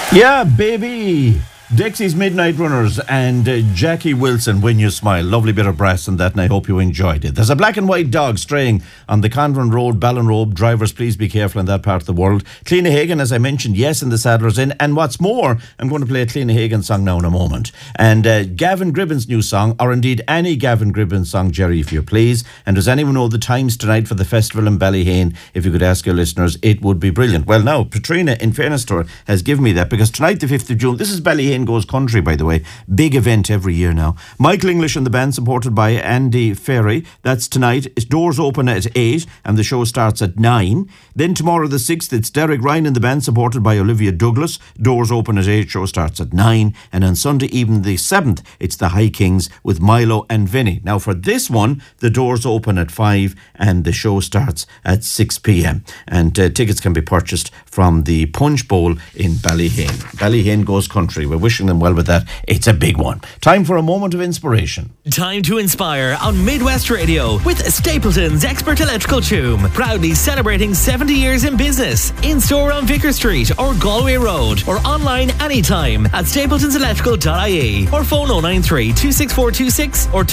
Yeah, baby. Dixie's Midnight Runners and Jackie Wilson, When You Smile. Lovely bit of brass in that, and I hope you enjoyed it. There's a black and white dog straying on the Convent Road, Ballinrobe. Drivers, please be careful in that part of the world. Cliona Hagan, as I mentioned, yes, in the Sadler's Inn. And what's more, I'm going to play a Cliona Hagan song now in a moment. And Gavin Gribben's new song, or indeed any Gavin Gribben song, Jerry, if you please. And does anyone know the times tonight for the festival in Ballyhane? If you could ask your listeners, it would be brilliant. Well, now, Patrina, in fairness to her, has given me that, because tonight, the 5th of June, this is Ballyhane Goes Country, by the way. Big event every year now. Michael English and the band, supported by Andy Ferry. That's tonight. It's doors open at 8 and the show starts at 9. Then tomorrow the 6th, it's Derek Ryan and the band, supported by Olivia Douglas. Doors open at 8, show starts at 9. And on Sunday evening the 7th, it's the High Kings with Milo and Vinny. Now for this one, the doors open at 5 and the show starts at 6 p.m. And tickets can be purchased from the Punch Bowl in Ballyhane. Ballyhane Goes Country. We're wishing them well with that. It's a big one. Time for a moment of inspiration. Time to inspire on Midwest Radio with Stapleton's Expert Electrical Choom. Proudly celebrating 70 years in business. In store on Vicar Street or Galway Road, or online anytime at stapletonselectrical.ie, or phone 093 26426 or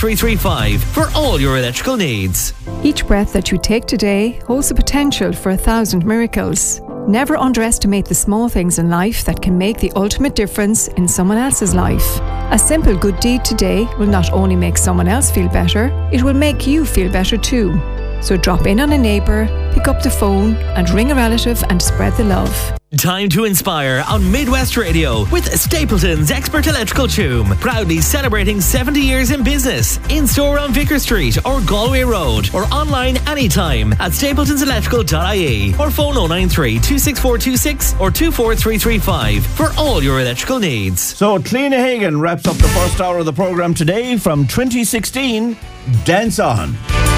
24335 for all your electrical needs. Each breath that you take today holds the potential for 1,000 miracles. Never underestimate the small things in life that can make the ultimate difference in someone else's life. A simple good deed today will not only make someone else feel better, it will make you feel better too. So drop in on a neighbour, pick up the phone and ring a relative and spread the love. Time to inspire on Midwest Radio with Stapleton's Expert Electrical Choom. Proudly celebrating 70 years in business. In store on Vicar Street or Galway Road, or online anytime at stapletonselectrical.ie, or phone 093 26426 or 24335 for all your electrical needs. So Cliona Hagan wraps up the first hour of the programme today from 2016. Dance On.